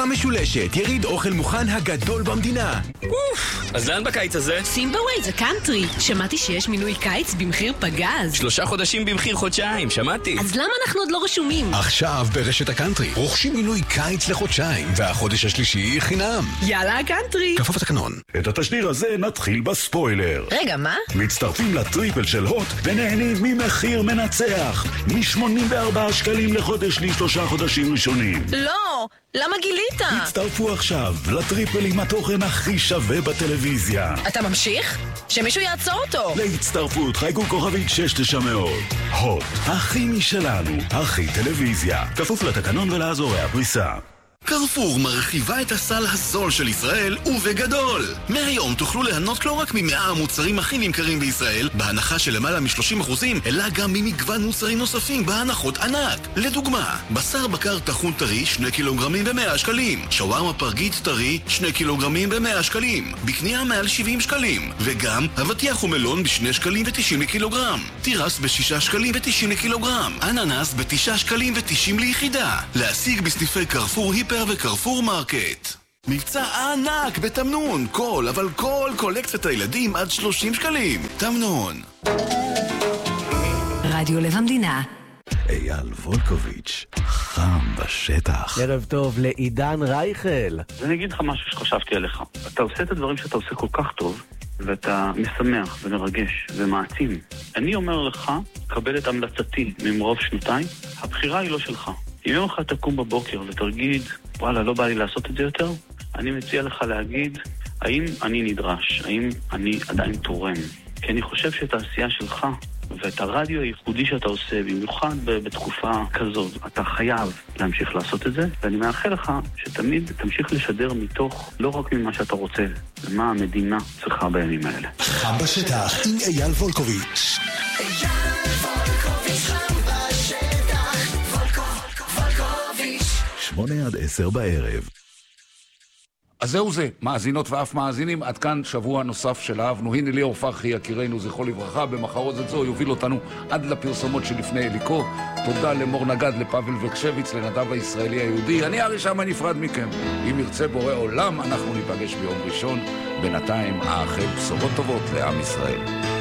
משולשת, יריד אוכל מוכן הגדול במדינה. אז לאן בקיץ הזה? שים בווייז הקאנטרי. שמעתי שיש מינוי קיץ במחיר פגז. 3 חודשים במחיר חודשיים, שמעתי. אז למה אנחנו עוד לא רשומים? עכשיו ברשת הקאנטרי רוכשים מינוי קיץ לחודשיים, והחודש השלישי חינם. יאללה הקאנטרי. כפוף לתקנון. את התשדיר הזה נתחיל בספוילר. רגע, מה? מצטרפים לטריפל של הוט ונהנים ממחיר מנצח. מ-84 שקלים לחודש ל3 חודשים ראשונים. לא, למה גילית? הצטרפו עכשיו לטריפל עם התוכן הכי שווה בטלוויזיה. אתה ממשיך? שמישהו יעצור אותו. להצטרפות חייגו כוכבית 6900. הוט, הכי משלנו, הכי טלוויזיה. כפוף לתקנון ולאזורי הפריסה. קרפור מרחיבה את הסל הזול של ישראל ובגדול. מהיום תוכלו ליהנות לא רק מ100 המוצרים הכי נמכרים בישראל בהנחה של למעלה מ-30%, אלא גם ממגוון מוצרים נוספים בהנחות ענק. לדוגמה, בשר בקר טחון טרי 2 קילוגרמים ב100 שקלים, שווארמה פרגית טרי 2 קילוגרמים ב100 שקלים, בקנייה מעל 70 שקלים, וגם אבטיח ומלון ב2 שקלים ו90 לקילוגרם, תירס ב6 שקלים ו90 לקילוגרם, אננס ב9 שקלים ו90 ליחידה. להשיג בסניפי קרפור היפר וקרפור מרקט. מבצע ענק בתמנון, כל קולקציית הילדים עד 30 שקלים. תמנון. רדיו לב המדינה. אייל וולקוביץ', חם בשטח. ערב טוב לעידן רייכל. אני אגיד לך משהו שחשבתי עליך. אתה עושה את הדברים שאתה עושה כל כך טוב, ואתה משמח ומרגש ומעצים. אני אומר לך, קבל את המלצתי ממרוב שנתיים, הבחירה היא לא שלך. אם יום אחד תקום בבוקר ותגיד, וואלה, לא בא לי לעשות את זה יותר, אני מציע לך להגיד, האם אני נדרש? האם אני עדיין תורם? כי אני חושב שאת העשייה שלך ואת הרדיו הייחודי שאתה עושה, במיוחד בתקופה כזאת, אתה חייב להמשיך לעשות את זה, ואני מאחל לך שתמיד תמשיך לשדר מתוך, לא רק ממה שאתה רוצה, ומה המדינה צריכה בימים האלה. חם בשטח עם אייל וולקוביץ'. אייל וולקוביץ', חם בשטח, וולקוביץ'. 8-10 בערב. אז זהו זה, מאזינות ואף מאזינים, עד כאן שבוע נוסף של אהבנו. הנה ליאור פרחי יקירנו זכרו לברכה, במחרוזת זו יוביל אותנו עד לפרסומות שלפני אליקו. תודה למור נגד, לפאבל וקשביץ, לנדב הישראלי היהודי. אני ארי שמה נפרד מכם. אם ירצה בורא עולם, אנחנו ניפגש ביום ראשון. בינתיים, האחל בשורות טובות לעם ישראל.